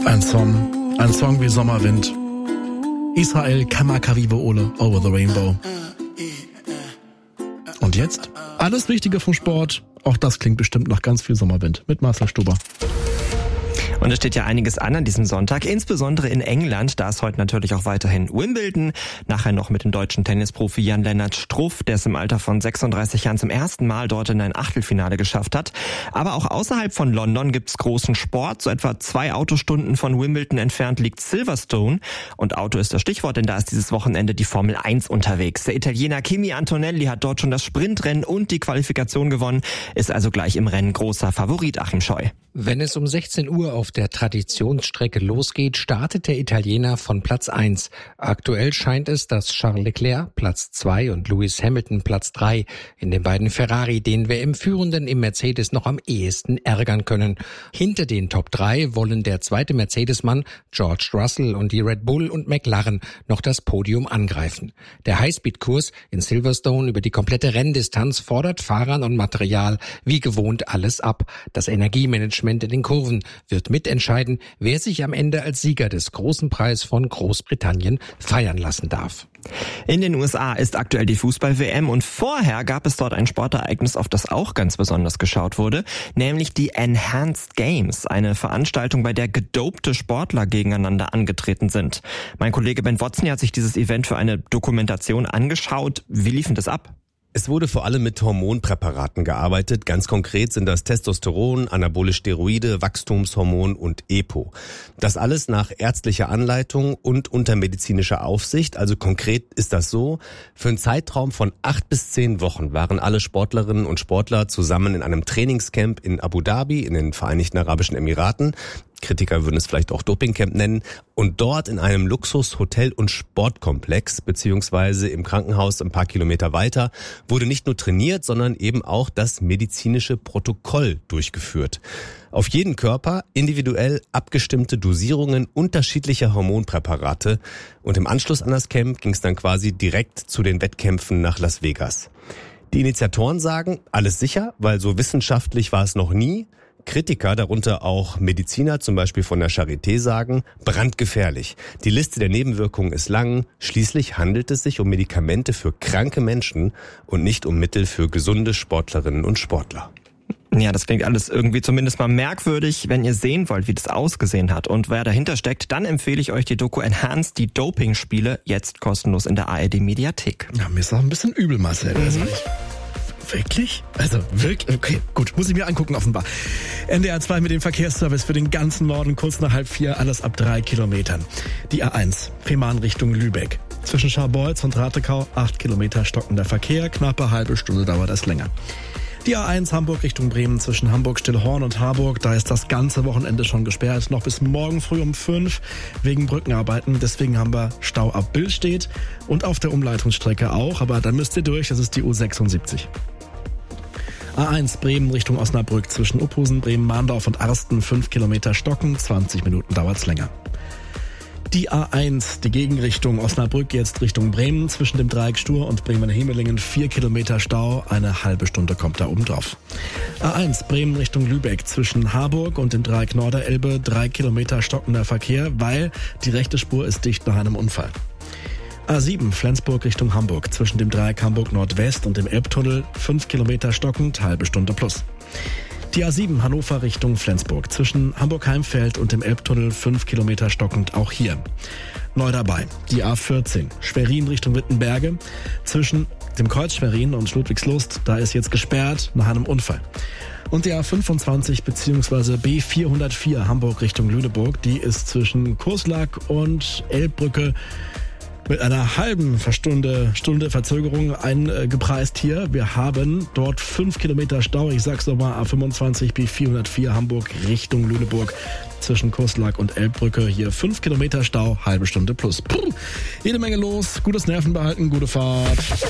Ein Song wie Sommerwind. Israel Kamakawiwo Ole, Over the Rainbow. Und jetzt alles Wichtige vom Sport. Auch das klingt bestimmt nach ganz viel Sommerwind mit Marcel Stuber. Und es steht ja einiges an diesem Sonntag, insbesondere in England. Da ist heute natürlich auch weiterhin Wimbledon. Nachher noch mit dem deutschen Tennisprofi Jan-Lennart Struff, der es im Alter von 36 Jahren zum ersten Mal dort in ein Achtelfinale geschafft hat. Aber auch außerhalb von London gibt's großen Sport. So etwa 2 Autostunden von Wimbledon entfernt liegt Silverstone. Und Auto ist das Stichwort, denn da ist dieses Wochenende die Formel 1 unterwegs. Der Italiener Kimi Antonelli hat dort schon das Sprintrennen und die Qualifikation gewonnen, ist also gleich im Rennen großer Favorit, Achim Scheu. Wenn es um 16 Uhr auf der Traditionsstrecke losgeht, startet der Italiener von Platz 1. Aktuell scheint es, dass Charles Leclerc Platz 2 und Lewis Hamilton Platz 3 in den beiden Ferrari den WM-Führenden im Mercedes noch am ehesten ärgern können. Hinter den Top 3 wollen der zweite Mercedes-Mann George Russell und die Red Bull und McLaren noch das Podium angreifen. Der Highspeed-Kurs in Silverstone über die komplette Renndistanz fordert Fahrern und Material wie gewohnt alles ab. Das Energiemanagement in den Kurven wird mitentscheiden, wer sich am Ende als Sieger des großen Preis von Großbritannien feiern lassen darf. In den USA ist aktuell die Fußball-WM und vorher gab es dort ein Sportereignis, auf das auch ganz besonders geschaut wurde, nämlich die Enhanced Games, eine Veranstaltung, bei der gedopte Sportler gegeneinander angetreten sind. Mein Kollege Ben Watson hat sich dieses Event für eine Dokumentation angeschaut. Wie lief denn das ab? Es wurde vor allem mit Hormonpräparaten gearbeitet. Ganz konkret sind das Testosteron, anabole Steroide, Wachstumshormon und EPO. Das alles nach ärztlicher Anleitung und unter medizinischer Aufsicht. Also konkret ist das so: Für einen Zeitraum von 8 bis 10 Wochen waren alle Sportlerinnen und Sportler zusammen in einem Trainingscamp in Abu Dhabi in den Vereinigten Arabischen Emiraten. Kritiker würden es vielleicht auch Dopingcamp nennen. Und dort in einem Luxus-Hotel- und Sportkomplex, beziehungsweise im Krankenhaus ein paar Kilometer weiter, wurde nicht nur trainiert, sondern eben auch das medizinische Protokoll durchgeführt. Auf jeden Körper individuell abgestimmte Dosierungen unterschiedlicher Hormonpräparate. Und im Anschluss an das Camp ging es dann quasi direkt zu den Wettkämpfen nach Las Vegas. Die Initiatoren sagen, alles sicher, weil so wissenschaftlich war es noch nie. Kritiker, darunter auch Mediziner, zum Beispiel von der Charité, sagen, brandgefährlich. Die Liste der Nebenwirkungen ist lang. Schließlich handelt es sich um Medikamente für kranke Menschen und nicht um Mittel für gesunde Sportlerinnen und Sportler. Ja, das klingt alles irgendwie zumindest mal merkwürdig. Wenn ihr sehen wollt, wie das ausgesehen hat und wer dahinter steckt, dann empfehle ich euch die Doku Enhanced, die Doping-Spiele, jetzt kostenlos in der ARD-Mediathek. Ja, mir ist auch ein bisschen übel, Marcel. Wirklich? Also wirklich? Okay, gut, muss ich mir angucken offenbar. NDR 2 mit dem Verkehrsservice für den ganzen Norden, kurz nach 3:30, alles ab 3 Kilometern. Die A1, Fehmarn Richtung Lübeck. Zwischen Scharbeutz und Ratekau 8 Kilometer stockender Verkehr, knappe halbe Stunde dauert das länger. Die A1 Hamburg Richtung Bremen zwischen Hamburg-Stillhorn und Harburg, da ist das ganze Wochenende schon gesperrt, noch bis morgen früh um 5 wegen Brückenarbeiten. Deswegen haben wir Stau ab Billstedt und auf der Umleitungsstrecke auch, aber da müsst ihr durch, das ist die U76. A1 Bremen Richtung Osnabrück zwischen Uphusen, Bremen-Mahndorf und Arsten 5 Kilometer stocken, 20 Minuten dauert's länger. Die A1, die Gegenrichtung Osnabrück jetzt Richtung Bremen zwischen dem Dreieck Stur und Bremen-Hemelingen 4 Kilometer Stau, eine halbe Stunde kommt da oben drauf. A1 Bremen Richtung Lübeck zwischen Harburg und dem Dreieck Norderelbe 3 Kilometer stockender Verkehr, weil die rechte Spur ist dicht nach einem Unfall. A7 Flensburg Richtung Hamburg zwischen dem Dreieck Hamburg Nordwest und dem Elbtunnel 5 Kilometer stockend, halbe Stunde plus. Die A7 Hannover Richtung Flensburg zwischen Hamburg-Heimfeld und dem Elbtunnel 5 Kilometer stockend, auch hier. Neu dabei die A14 Schwerin Richtung Wittenberge zwischen dem Kreuz Schwerin und Ludwigslust, da ist jetzt gesperrt nach einem Unfall. Und die A25 bzw. B404 Hamburg Richtung Lüneburg, die ist zwischen Kurslack und Elbbrücke mit einer halben Stunde Verzögerung eingepreist hier. Wir haben dort 5 Kilometer Stau. Ich sag's nochmal, A25 B404 Hamburg Richtung Lüneburg zwischen Kurslack und Elbbrücke. Hier 5 Kilometer Stau, halbe Stunde plus. Puh, jede Menge los. Gutes Nervenbehalten, gute Fahrt.